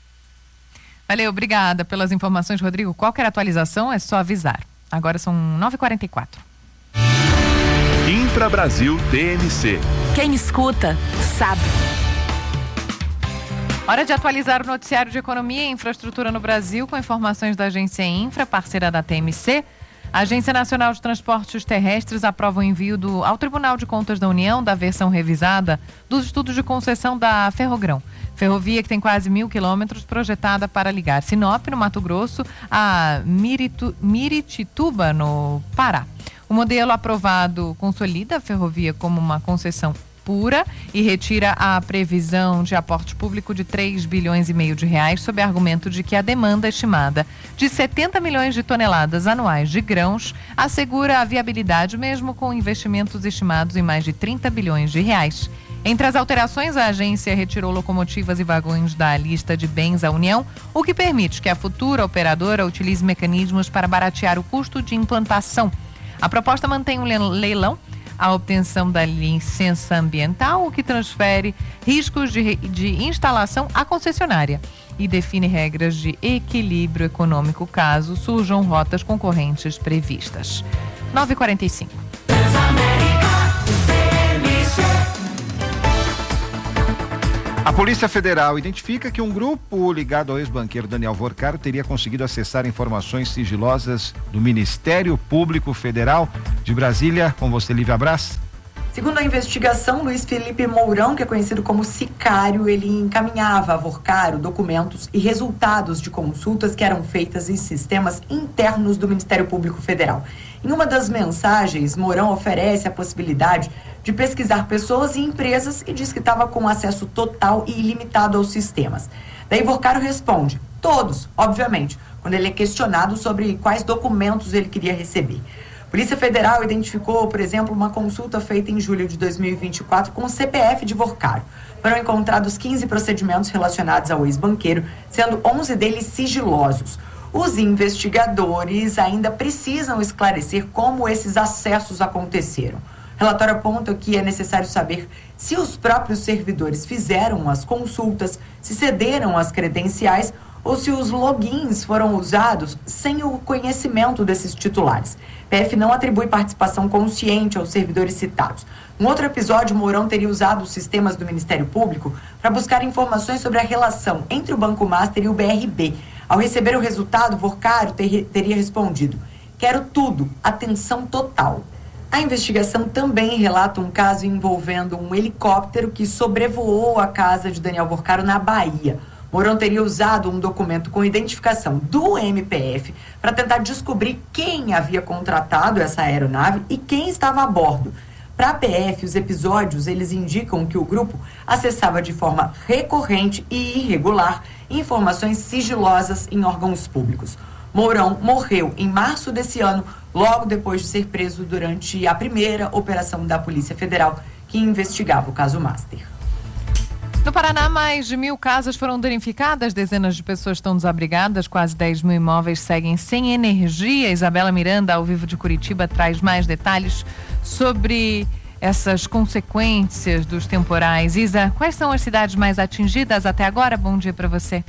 Valeu, obrigada pelas informações, Rodrigo. Qualquer atualização é só avisar. Agora são nove e quarenta e quatro. Infra Brasil T M C. Quem escuta, sabe. Hora de atualizar o noticiário de economia e infraestrutura no Brasil com informações da agência Infra, parceira da T M C. A Agência Nacional de Transportes Terrestres aprova o envio do, ao Tribunal de Contas da União da versão revisada dos estudos de concessão da Ferrogrão. Ferrovia que tem quase mil quilômetros, projetada para ligar Sinop, no Mato Grosso, a Miritu, Miritituba, no Pará. O modelo aprovado consolida a ferrovia como uma concessão pura e retira a previsão de aporte público de três bilhões e meio de reais sob argumento de que a demanda estimada de setenta milhões de toneladas anuais de grãos assegura a viabilidade mesmo com investimentos estimados em mais de trinta bilhões de reais. Entre as alterações, a agência retirou locomotivas e vagões da lista de bens à União, o que permite que a futura operadora utilize mecanismos para baratear o custo de implantação. A proposta mantém um leilão a obtenção da licença ambiental, o que transfere riscos de, de instalação à concessionária e define regras de equilíbrio econômico caso surjam rotas concorrentes previstas. nove e quarenta e cinco. A Polícia Federal identifica que um grupo ligado ao ex-banqueiro Daniel Vorcaro teria conseguido acessar informações sigilosas do Ministério Público Federal. De Brasília, com você, Lívia Brás. Segundo a investigação, Luiz Felipe Mourão, que é conhecido como Sicário, ele encaminhava a Vorcaro documentos e resultados de consultas que eram feitas em sistemas internos do Ministério Público Federal. Em uma das mensagens, Mourão oferece a possibilidade de pesquisar pessoas e empresas e diz que estava com acesso total e ilimitado aos sistemas. Daí Vorcaro responde, todos, obviamente, quando ele é questionado sobre quais documentos ele queria receber. A Polícia Federal identificou, por exemplo, uma consulta feita em julho de dois mil e vinte e quatro com o C P F de Vorcaro. Foram encontrados quinze procedimentos relacionados ao ex-banqueiro, sendo onze deles sigilosos. Os investigadores ainda precisam esclarecer como esses acessos aconteceram. O relatório aponta que é necessário saber se os próprios servidores fizeram as consultas, se cederam as credenciais ou se os logins foram usados sem o conhecimento desses titulares. P F não atribui participação consciente aos servidores citados. Em outro episódio, Mourão teria usado os sistemas do Ministério Público para buscar informações sobre a relação entre o Banco Master e o B R B. Ao receber o resultado, Vorcaro ter, teria respondido, quero tudo, atenção total. A investigação também relata um caso envolvendo um helicóptero que sobrevoou a casa de Daniel Vorcaro na Bahia. Mourão teria usado um documento com identificação do M P F para tentar descobrir quem havia contratado essa aeronave e quem estava a bordo. Para a P F, os episódios eles indicam que o grupo acessava de forma recorrente e irregular informações sigilosas em órgãos públicos. Mourão morreu em março desse ano, logo depois de ser preso durante a primeira operação da Polícia Federal que investigava o caso Master. No Paraná, mais de mil casas foram danificadas, dezenas de pessoas estão desabrigadas, quase dez mil imóveis seguem sem energia. Isabela Miranda, ao vivo de Curitiba, traz mais detalhes sobre essas consequências dos temporais. Isa, quais são as cidades mais atingidas até agora? Bom dia para você.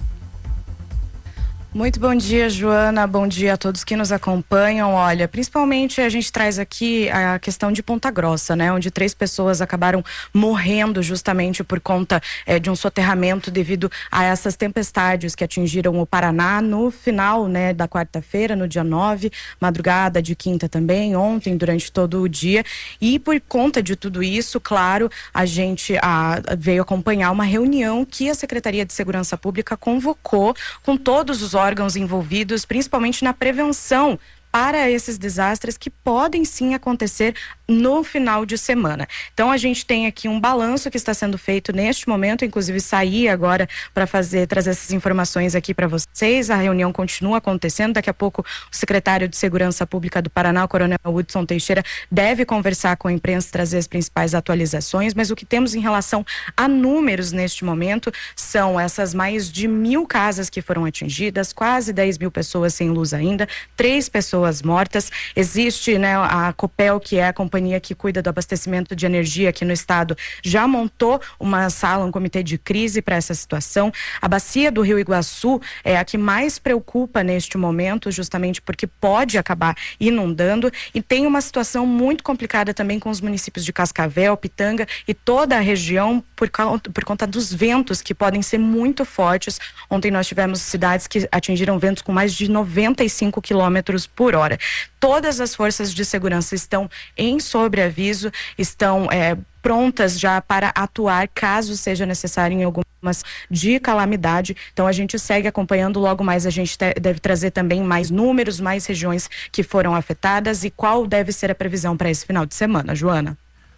Muito bom dia, Joana. Bom dia a todos que nos acompanham. Olha, principalmente a gente traz aqui a questão de Ponta Grossa, né? Onde três pessoas acabaram morrendo justamente por conta é, de um soterramento devido a essas tempestades que atingiram o Paraná no final, né, da quarta-feira, no dia nove, madrugada de quinta também, ontem, durante todo o dia. E por conta de tudo isso, claro, a gente a, veio acompanhar uma reunião que a Secretaria de Segurança Pública convocou com todos os órgãos envolvidos, principalmente na prevenção para esses desastres que podem sim acontecer no final de semana. Então a gente tem aqui um balanço que está sendo feito neste momento, inclusive saí agora para fazer, trazer essas informações aqui para vocês. A reunião continua acontecendo, daqui a pouco o secretário de Segurança Pública do Paraná, o coronel Hudson Teixeira, deve conversar com a imprensa, trazer as principais atualizações, mas o que temos em relação a números neste momento são essas mais de mil casas que foram atingidas, quase dez mil pessoas sem luz ainda, três pessoas mortas. Existe, né, a Copel, que é a companhia que cuida do abastecimento de energia aqui no estado, já montou uma sala, um comitê de crise para essa situação. A bacia do Rio Iguaçu é a que mais preocupa neste momento, justamente porque pode acabar inundando, e tem uma situação muito complicada também com os municípios de Cascavel, Pitanga e toda a região por, por conta dos ventos que podem ser muito fortes. Ontem nós tivemos cidades que atingiram ventos com mais de noventa e cinco quilômetros por hora. Todas as forças de segurança estão em sobreaviso, estão é, prontas já para atuar caso seja necessário em algumas de calamidade. Então a gente segue acompanhando, logo mais a gente te, deve trazer também mais números, mais regiões que foram afetadas e qual deve ser a previsão para esse final de semana, Joana.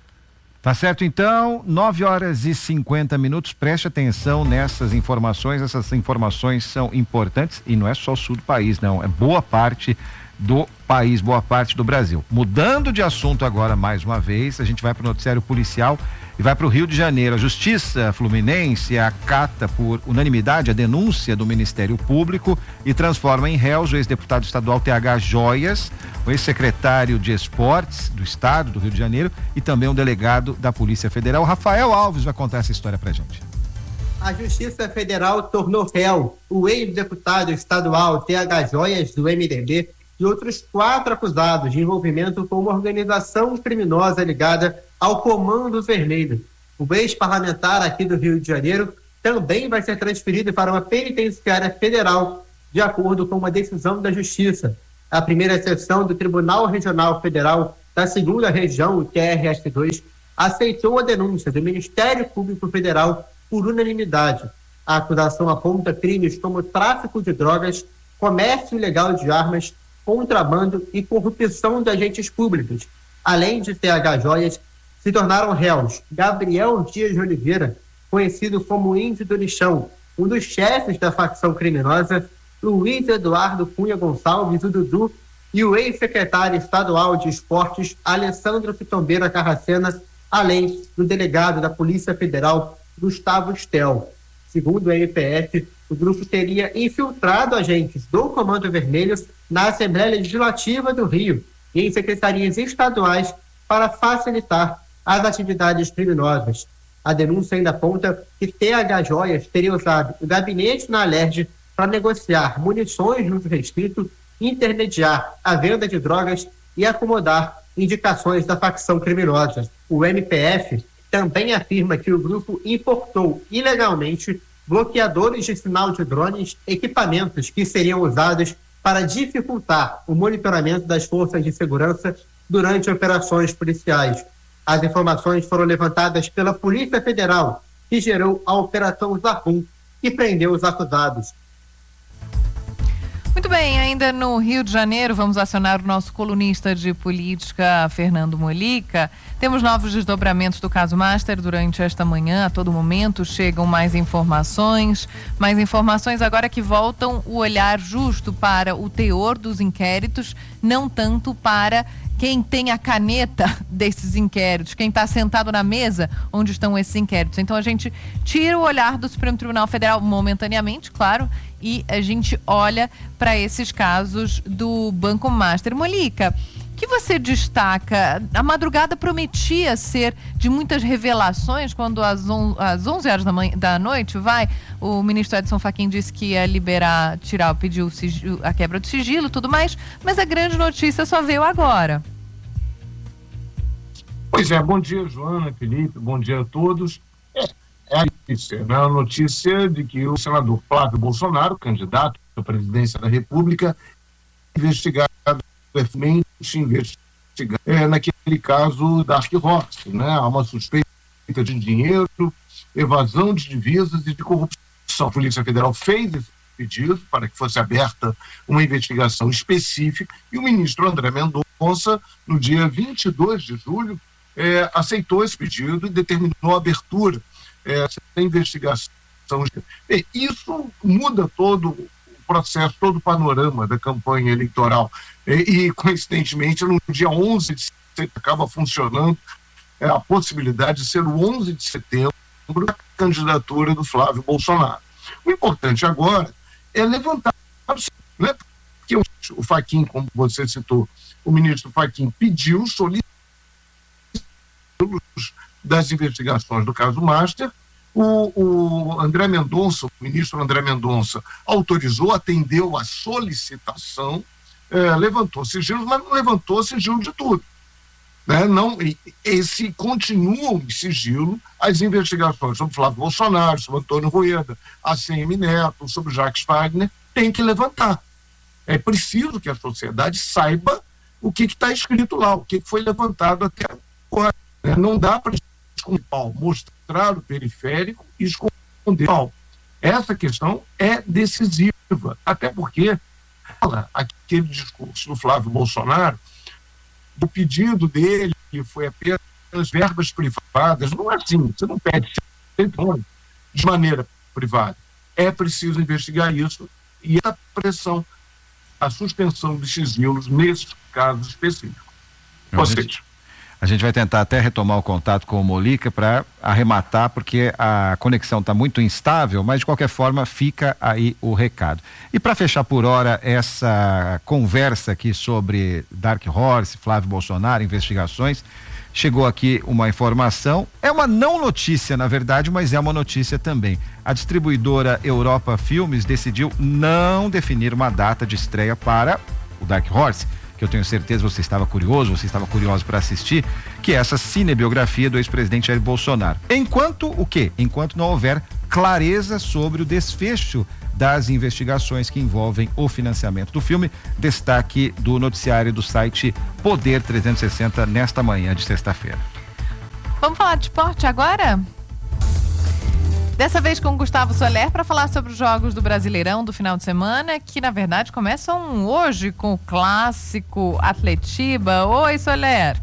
Tá certo, então, nove horas e cinquenta minutos, preste atenção nessas informações, essas informações são importantes e não é só o sul do país, não, é boa parte do país, boa parte do Brasil. Mudando de assunto agora mais uma vez, a gente vai para o noticiário policial e vai para o Rio de Janeiro. A Justiça Fluminense acata por unanimidade a denúncia do Ministério Público e transforma em réus o ex-deputado estadual T H Joias, o ex-secretário de Esportes do Estado do Rio de Janeiro e também um delegado da Polícia Federal. Rafael Alves vai contar essa história pra gente. A Justiça Federal tornou réu o ex-deputado estadual T H Joias do M D B e outros quatro acusados de envolvimento com uma organização criminosa ligada ao Comando Vermelho. O ex-parlamentar aqui do Rio de Janeiro também vai ser transferido para uma penitenciária federal, de acordo com uma decisão da Justiça. A primeira sessão do Tribunal Regional Federal da segunda Região, o T R S dois, aceitou a denúncia do Ministério Público Federal por unanimidade. A acusação aponta crimes como tráfico de drogas, comércio ilegal de armas, contrabando e corrupção de agentes públicos. Além de T H Joias, se tornaram réus Gabriel Dias de Oliveira, conhecido como Índio do Lixão, um dos chefes da facção criminosa, Luiz Eduardo Cunha Gonçalves, o Dudu, e o ex-secretário estadual de Esportes, Alessandro Pitombeira Carracena, além do delegado da Polícia Federal, Gustavo Stel. Segundo o M P F, o grupo teria infiltrado agentes do Comando Vermelho na Assembleia Legislativa do Rio e em secretarias estaduais para facilitar as atividades criminosas. A denúncia ainda aponta que T H Joias teria usado o gabinete na Alerj para negociar munições de uso restrito, intermediar a venda de drogas e acomodar indicações da facção criminosa. O M P F também afirma que o grupo importou ilegalmente bloqueadores de sinal de drones, equipamentos que seriam usados para dificultar o monitoramento das forças de segurança durante operações policiais. As informações foram levantadas pela Polícia Federal, que gerou a Operação Zabum, que prendeu os acusados. Muito bem, ainda no Rio de Janeiro, vamos acionar o nosso colunista de política, Fernando Molica. Temos novos desdobramentos do caso Master durante esta manhã. A todo momento chegam mais informações, mais informações agora que voltam o olhar justo para o teor dos inquéritos, não tanto para quem tem a caneta desses inquéritos, quem está sentado na mesa onde estão esses inquéritos. Então a gente tira o olhar do Supremo Tribunal Federal momentaneamente, claro, e a gente olha para esses casos do Banco Master. Molica, o que você destaca? A madrugada prometia ser de muitas revelações, quando às, on, às onze horas da, manhã, da noite, vai, o ministro Edson Fachin disse que ia liberar, tirar, pediu o sigilo, a quebra do sigilo e tudo mais, mas a grande notícia só veio agora. Pois é, bom dia, Joana, Felipe, bom dia a todos. É, é a notícia, né? A notícia de que o senador Flávio Bolsonaro, candidato à presidência da República, investigado, investigado é, naquele caso da Dark Horse, né? Há uma suspeita de dinheiro, evasão de divisas e de corrupção. A Polícia Federal fez esse pedido para que fosse aberta uma investigação específica e o ministro André Mendonça, no dia vinte e dois de julho, É, aceitou esse pedido e determinou a abertura é, da investigação. E isso muda todo o processo, todo o panorama da campanha eleitoral. E, e coincidentemente, no dia onze de setembro, acaba funcionando é, a possibilidade de ser o onze de setembro a candidatura do Flávio Bolsonaro. O importante agora é levantar, né, porque o, o Fachin, como você citou, o ministro Fachin pediu, solicitou das investigações do caso Master, o, o André Mendonça, o ministro André Mendonça, autorizou, atendeu a solicitação, é, levantou sigilo, mas não levantou sigilo de tudo. Né? Não, esse continuam em sigilo as investigações sobre Flávio Bolsonaro, sobre Antônio Rueda, A C M Neto, sobre Jacques Wagner, tem que levantar. É preciso que a sociedade saiba o que está escrito lá, o que foi levantado até agora. Não dá para mostrar o periférico e esconder. Essa questão é decisiva, até porque aquele discurso do Flávio Bolsonaro, o pedido dele foi apenas verbas privadas. Não é assim, você não pede de maneira privada. É preciso investigar isso e a pressão a suspensão de sigilos nesse caso específico. Ou seja, a gente vai tentar até retomar o contato com o Molica para arrematar, porque a conexão está muito instável, mas de qualquer forma fica aí o recado. E para fechar por hora essa conversa aqui sobre Dark Horse, Flávio Bolsonaro, investigações, chegou aqui uma informação, é uma não notícia na verdade, mas é uma notícia também. A distribuidora Europa Filmes decidiu não definir uma data de estreia para o Dark Horse, que eu tenho certeza você estava curioso, você estava curioso para assistir, que é essa cinebiografia do ex-presidente Jair Bolsonaro. Enquanto o quê? Enquanto não houver clareza sobre o desfecho das investigações que envolvem o financiamento do filme. Destaque do noticiário do site Poder trezentos e sessenta nesta manhã de sexta-feira. Vamos falar de esporte agora? Dessa vez com o Gustavo Soler para falar sobre os jogos do Brasileirão do final de semana, que na verdade começam hoje com o clássico Atletiba. Oi, Soler.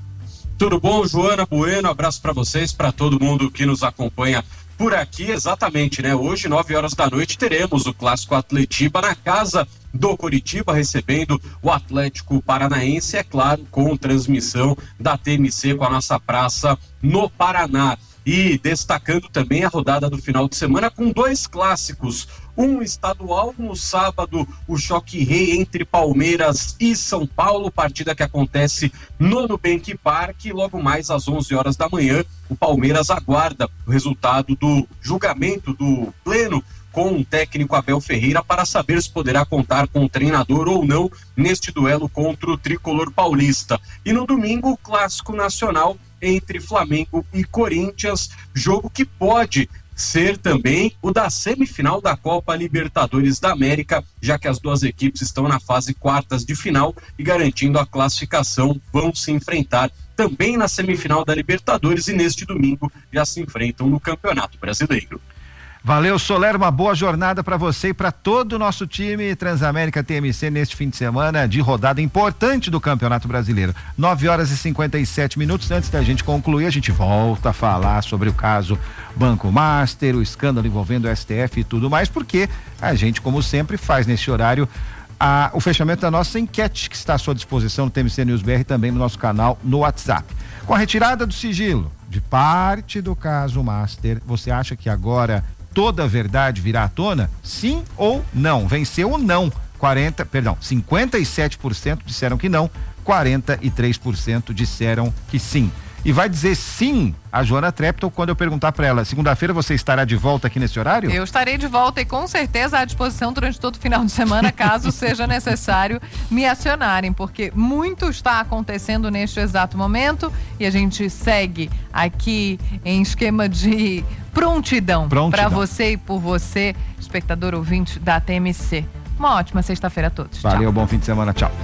Tudo bom, Joana Bueno? Abraço para vocês, para todo mundo que nos acompanha por aqui. Exatamente, né? Hoje, nove horas da noite, teremos o clássico Atletiba na casa do Coritiba, recebendo o Atlético Paranaense, é claro, com transmissão da T M C com a nossa praça no Paraná. E destacando também a rodada do final de semana com dois clássicos, um estadual no sábado, o choque rei entre Palmeiras e São Paulo, partida que acontece no Nubank Park, e logo mais às onze horas da manhã, o Palmeiras aguarda o resultado do julgamento do pleno com o técnico Abel Ferreira para saber se poderá contar com o treinador ou não neste duelo contra o tricolor paulista. E no domingo, o clássico nacional entre Flamengo e Corinthians, jogo que pode ser também o da semifinal da Copa Libertadores da América, já que as duas equipes estão na fase quartas de final e garantindo a classificação, vão se enfrentar também na semifinal da Libertadores e neste domingo já se enfrentam no Campeonato Brasileiro. Valeu, Soler, uma boa jornada para você e para todo o nosso time Transamérica T M C neste fim de semana de rodada importante do Campeonato Brasileiro. nove horas e cinquenta e sete minutos. Antes da gente concluir, a gente volta a falar sobre o caso Banco Master, o escândalo envolvendo o S T F e tudo mais, porque a gente, como sempre, faz nesse horário a, o fechamento da nossa enquete, que está à sua disposição no T M C News B R e também no nosso canal no WhatsApp. Com a retirada do sigilo de parte do caso Master, você acha que agora toda a verdade virá à tona? Sim ou não? Venceu ou não? quarenta, perdão, cinquenta e sete por cento disseram que não, quarenta e três por cento disseram que sim. E vai dizer sim a Joana Treptow quando eu perguntar para ela, segunda-feira você estará de volta aqui nesse horário? Eu estarei de volta e com certeza à disposição durante todo o final de semana, caso seja necessário me acionarem, porque muito está acontecendo neste exato momento e a gente segue aqui em esquema de prontidão, prontidão. para você e por você, espectador ouvinte da T M C. Uma ótima sexta-feira a todos. Valeu, tchau. Bom fim de semana, tchau.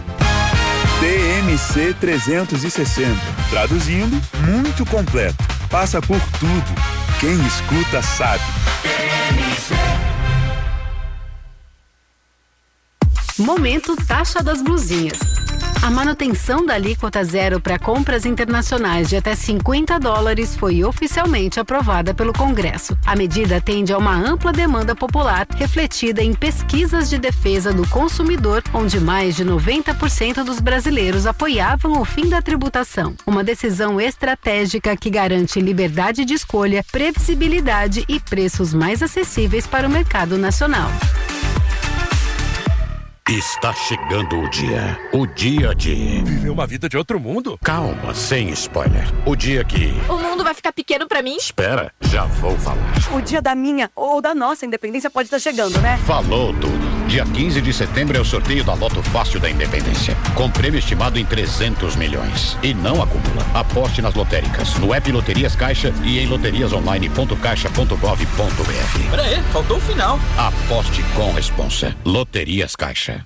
T M C trezentos e sessenta. Traduzindo, muito completo. Passa por tudo. Quem escuta sabe. T M C. Momento taxa das blusinhas. A manutenção da alíquota zero para compras internacionais de até cinquenta dólares foi oficialmente aprovada pelo Congresso. A medida atende a uma ampla demanda popular, refletida em pesquisas de defesa do consumidor, onde mais de noventa por cento dos brasileiros apoiavam o fim da tributação. Uma decisão estratégica que garante liberdade de escolha, previsibilidade e preços mais acessíveis para o mercado nacional. Está chegando o dia. O dia de... Viver uma vida de outro mundo? Calma, sem spoiler. O dia que... O mundo vai ficar pequeno pra mim? Espera, já vou falar. O dia da minha ou da nossa independência pode estar chegando, né? Falou tudo. Dia quinze de setembro é o sorteio da Loto Fácil da Independência. Com prêmio estimado em trezentos milhões. E não acumula. Aposte nas lotéricas, no app Loterias Caixa e em loterias online ponto caixa ponto gov ponto br. Pera aí, faltou o final. Aposte com responsa. Loterias Caixa.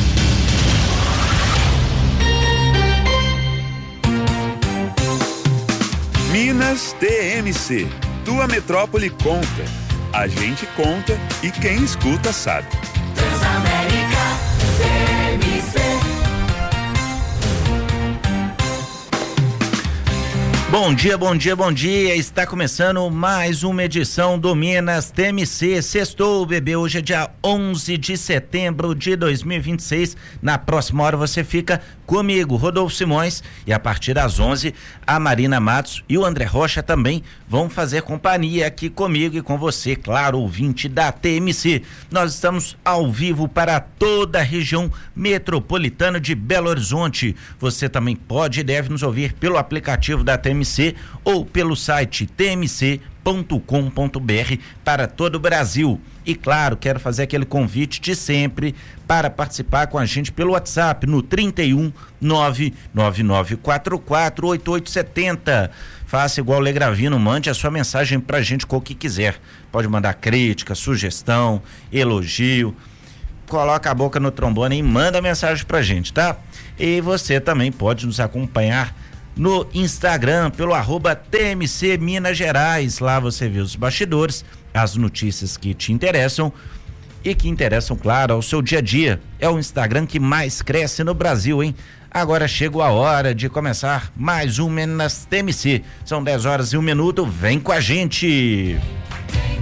Minas T M C. Tua metrópole conta. A gente conta e quem escuta sabe. Transamérica T M C. Bom dia, bom dia, bom dia. Está começando mais uma edição do Minas T M C. Sextou, bebê. Hoje é dia onze de setembro de dois mil e vinte e seis. Na próxima hora você fica comigo, Rodolfo Simões, e a partir das onze, a Marina Matos e o André Rocha também vão fazer companhia aqui comigo e com você, claro, ouvinte da T M C. Nós estamos ao vivo para toda a região metropolitana de Belo Horizonte. Você também pode e deve nos ouvir pelo aplicativo da T M C ou pelo site t m c ponto com ponto b r para todo o Brasil. E claro, quero fazer aquele convite de sempre para participar com a gente pelo WhatsApp no trinta e um, nove nove nove quatro quatro, oito oito sete zero. Faça igual o Legravino, mande a sua mensagem pra gente com o que quiser. Pode mandar crítica, sugestão, elogio. Coloca a boca no trombone e manda mensagem pra gente, tá? E você também pode nos acompanhar no Instagram, pelo arroba T M C Minas Gerais. Lá você vê os bastidores, as notícias que te interessam e que interessam, claro, ao seu dia a dia. É o Instagram que mais cresce no Brasil, hein? Agora chegou a hora de começar mais um Minas T M C. São dez horas e um minuto, vem com a gente!